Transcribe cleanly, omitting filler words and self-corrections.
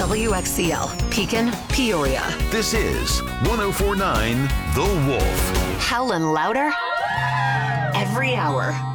WXCL, Pekin, Peoria. This is 1049 The Wolf. Helen Louder, every hour.